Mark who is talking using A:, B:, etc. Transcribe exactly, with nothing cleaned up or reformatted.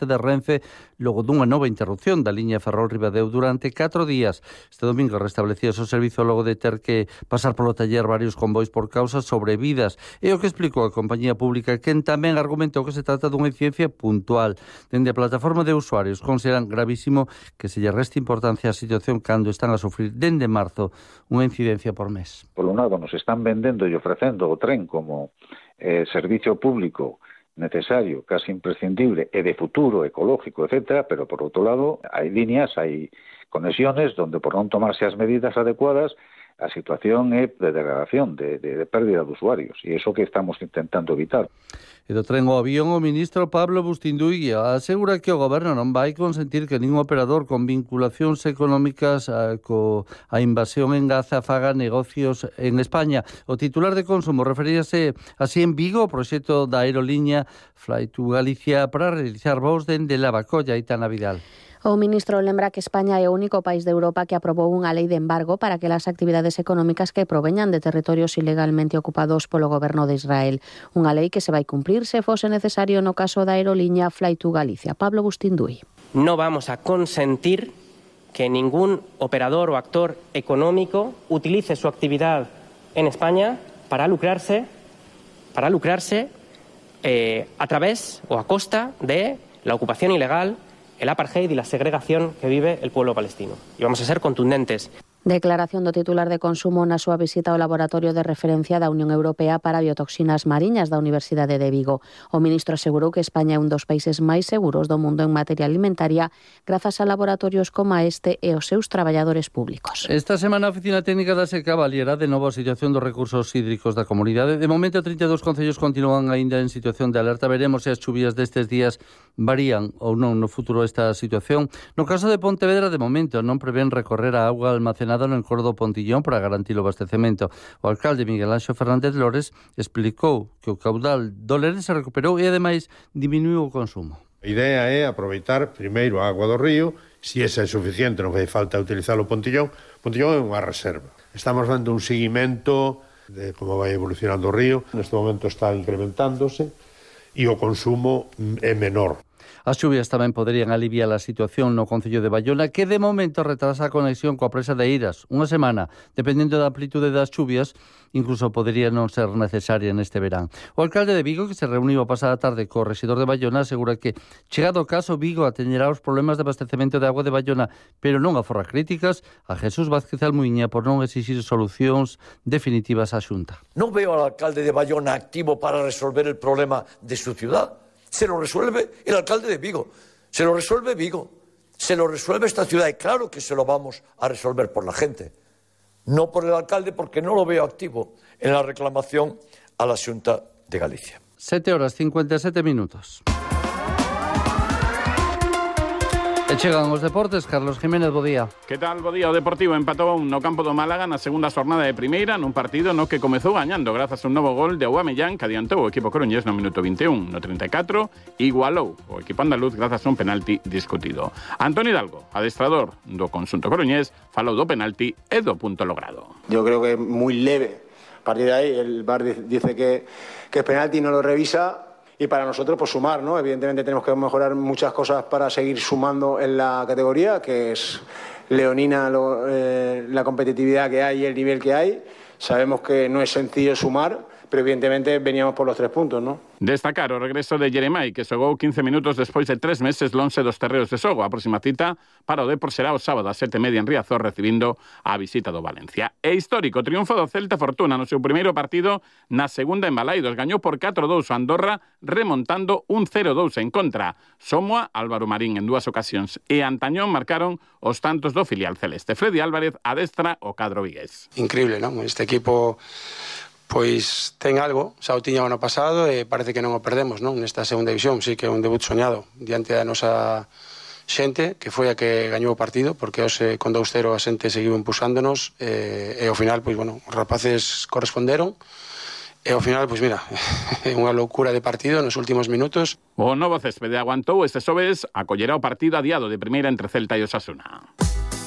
A: de Renfe logo dunha nova interrupción da liña Ferrol-Ribadeo durante catro días. Este domingo restablecía o servizo logo de ter que pasar polo taller varios convois por causas sobrevidas. E o que explicou a compañía pública, quen tamén argumentou que se trata dunha incidencia puntual. Dende a plataforma de usuarios consideran gravísimo que se lle reste importancia á situación cando están a sufrir dende marzo unha incidencia por mes.
B: Por un lado, nos están vendendo e ofrecendo o tren como eh, servicio público necesario, casi imprescindible, e de futuro, ecológico, etcétera, pero por outro lado, hai líneas, hai conexiones donde por non tomarse as medidas adecuadas, a situación é de degradación, de, de, de pérdida de usuarios, e iso que estamos intentando evitar.
A: E do tren ao avión, o ministro Pablo Bustinduy asegura que o goberno non vai consentir que ningún operador con vinculacións económicas a, co, a invasión en Gaza faga negocios en España. O titular de Consumo referíase así en Vigo ao proxecto da aerolínea Fly to Galicia para realizar voos dende Lavacolla e Aitana Vidal.
C: O ministro lembra que España é o único país de Europa que aprobou unha lei de embargo para que as actividades económicas que proveñan de territorios ilegalmente ocupados polo goberno de Israel. Unha lei que se vai cumprir se fose necesario no caso da aerolínea Fly to Galicia. Pablo Bustinduy.
D: No vamos a consentir que ningún operador o actor económico utilice su actividad en España para lucrarse, para lucrarse eh, a través o a costa de la ocupación ilegal, el apartheid y la segregación que vive el pueblo palestino. Y vamos a ser contundentes.
C: Declaración do titular de Consumo na súa visita ao laboratorio de referencia da Unión Europea para biotoxinas mariñas da Universidade de Vigo. O ministro asegurou que España é un dos países máis seguros do mundo en materia alimentaria grazas a laboratorios como este e os seus traballadores públicos.
A: Esta semana a Oficina Técnica da SECA avaliará de novo a situación dos recursos hídricos da comunidade. De momento, trinta e dous concellos continúan aínda en situación de alerta. Veremos se as chuvias destes días varían ou non no futuro esta situación. No caso de Pontevedra, de momento, non prevén recorrer a auga almacenada no encordo do Pontillón para garantir o abastecemento. O alcalde Miguel Anxo Fernández Lores explicou que o caudal do Lere se recuperou e, ademais, diminuiu o consumo.
E: A idea é aproveitar primeiro a agua do río, se esa é suficiente, non fai falta utilizar o Pontillón. O Pontillón é unha reserva. Estamos dando un seguimento de como vai evolucionando o río. Neste momento está incrementándose e o consumo é menor.
A: As chuvias tamén poderían aliviar a situación no concello de Baiona, que de momento retrasa a conexión coa presa de Eiras unha semana. Dependendo da amplitude das chuvias, incluso podería non ser necesaria neste verán. O alcalde de Vigo, que se reuniu a pasada tarde co rexedor de Baiona, asegura que, chegado o caso, Vigo atenderá os problemas de abastecemento de agua de Baiona, pero non aforra críticas a Jesús Vázquez Almuiña por non exixir solucións definitivas á Xunta.
F: Non veo al alcalde de Baiona activo para resolver el problema de su ciudad. Se lo resuelve el alcalde de Vigo, se lo resuelve Vigo, se lo resuelve esta ciudad y claro que se lo vamos a resolver por la gente, no por el alcalde porque no lo veo activo en la reclamación a la Xunta de Galicia.
A: Sete horas cincuenta e sete minutos. E chegan os deportes, Carlos Jiménez, bo día.
G: Que tal, bo día? O Deportivo empatou no campo do Málaga na segunda xornada de primeira nun partido no que comezou gañando grazas a un novo gol de Aubameyang que adiantou o equipo coruñés no minuto vinte e un. No trinta e catro igualou o equipo andaluz grazas a un penalti discutido. Antoni Hidalgo, adestrador do conxunto coruñés, falou do penalti e do punto logrado.
H: Yo creo que é moi leve. A partir de aí el V A R dice que, que el penalti no lo revisa. Y para nosotros, pues sumar, ¿no? Evidentemente tenemos que mejorar muchas cosas para seguir sumando en la categoría, que es leonina lo, eh, la competitividad que hay y el nivel que hay. Sabemos que no es sencillo sumar, pero evidentemente veníamos por los tres puntos, ¿no?
G: Destacar o regreso de Jeremai, que xogou quince minutos despois de tres meses lonxe dos terreos de xogo. A próxima cita para o Depor será o sábado a sete e media en Riazor, recibindo a visita do Valencia. E histórico triunfo do Celta Fortuna no seu primeiro partido na segunda en Balaidos. Gañou por catro a dous o Andorra, remontando un cero a dous en contra. Somoa, Álvaro Marín en dúas ocasións e Antañón marcaron os tantos do filial celeste. Freddy Álvarez adestra o cadro vigués.
I: Increíble, non? Este equipo pois ten algo, xa o tiña o ano pasado e parece que non o perdemos, non? Nesta segunda división, sí que é un debut soñado diante da nosa xente, que foi a que gañou o partido, porque hoxe con dous cero a xente seguiu impulsándonos e, e ao final, pois bueno, os rapaces corresponderon e ao final, pois mira, é unha loucura de partido nos últimos minutos.
G: O novo céspede aguantou este xoves, acollerá o partido adiado de primeira entre Celta e Osasuna.